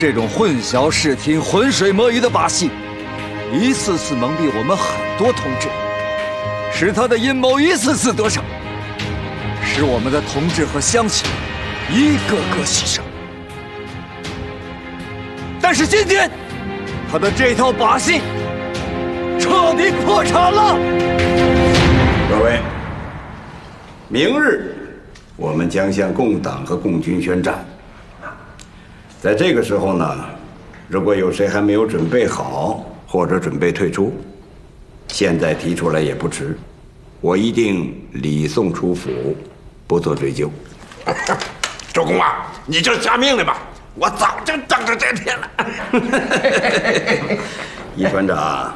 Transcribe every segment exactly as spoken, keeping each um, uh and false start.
这种混淆视听、浑水摸鱼的把戏，一次次蒙蔽我们很多同志，使他的阴谋一次次得逞，使我们的同志和乡亲一个个牺牲。但是今天，他的这套把戏彻底破产了。 各位，明日我们将向共党和共军宣战。在这个时候呢，如果有谁还没有准备好或者准备退出，现在提出来也不迟，我一定礼送出府，不做追究。 周公啊，你就下命令吧，我早就等着这天了。 一团长，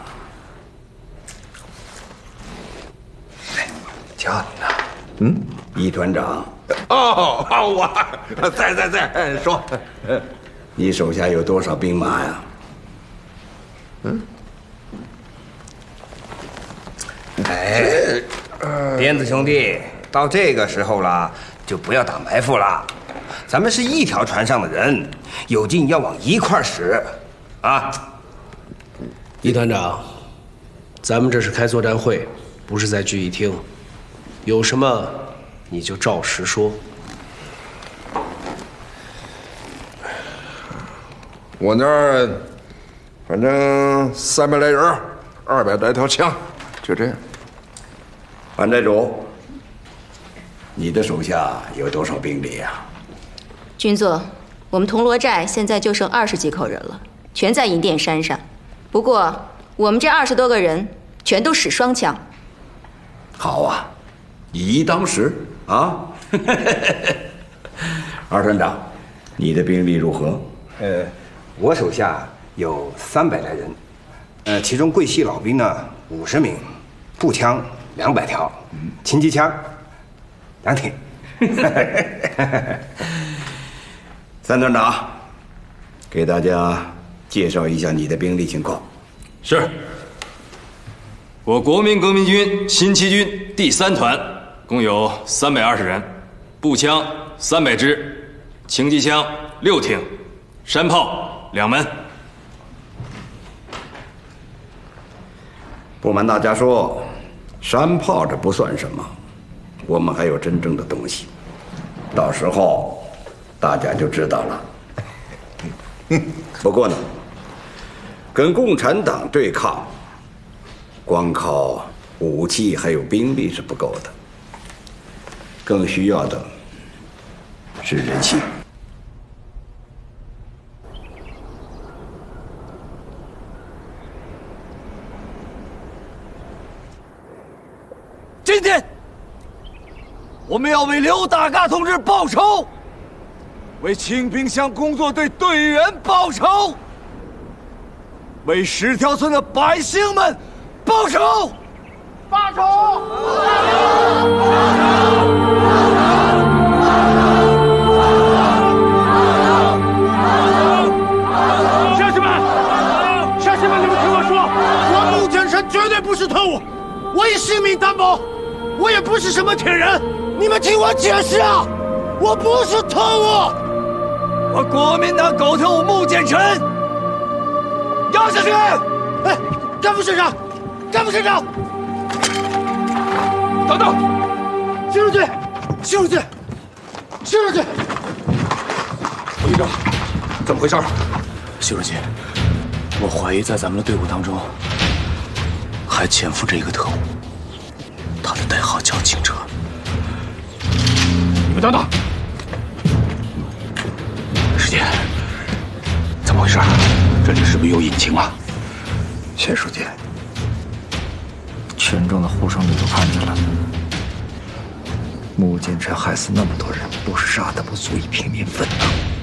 叫你呢。 嗯，一团长。 哦，我在在在，说， 你手下有多少兵马呀？ 嗯。哎，鞭子兄弟，到这个时候了，就不要打埋伏了。咱们是一条船上的人，有劲要往一块使，啊！ 一团长，咱们这是开作战会，不是在聚义厅，有什么你就照实说。 我那儿反正三百来人，二百来条枪，就这样。 范寨主，你的手下有多少兵力呀？ 军座，我们铜锣寨现在就剩二十几口人了，全在银殿山上。不过我们这二十多个人全都使双枪。 好啊，以一当十啊！二团长，你的兵力如何？ 呃，我手下有三百来人，呃，其中桂系老兵呢五十名，步枪两百条，轻机枪两挺。 三团长，给大家介绍一下你的兵力情况。 是。我国民革命军新七军第三团共有三百二十人，步枪三百支，轻机枪六挺，山炮两门。 不瞒大家说，山炮这不算什么，我们还有真正的东西，到时候大家就知道了。不过呢，跟共产党对抗，光靠武器还有兵力是不够的，更需要的是人心。 今天，我们要为刘大嘎同志报仇，为清兵乡工作队队员报仇，为十条村的百姓们报仇！报仇！ 乡亲们，乡亲们，你们听我说，我穆剑臣绝对不是特务，我以性命担保，我也不是什么铁人，你们听我解释啊！我不是特务， 我国民党狗特务穆剑臣，押下去！ 哎，干部省长，干部省长， 等等， 新书记，新书记，新书记， 副营长，怎么回事？ 徐书记，我怀疑在咱们的队伍当中还潜伏着一个特务，他的代号叫清澈。 你们等等， 师姐，怎么回事？这里是不是有隐情啊？ 谢书记，群众的呼声你都看见了。穆剑臣害死那么多人，不是杀的不足以平民愤怒。